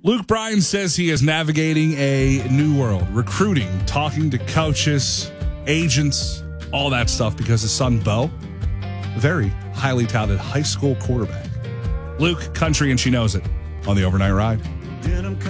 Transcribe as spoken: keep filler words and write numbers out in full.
Luke Bryan says he is navigating a new world, recruiting, talking to coaches, agents, all that stuff because his son, Bo, a very highly touted high school quarterback. Luke, country, and she knows it on the Overnight Ride.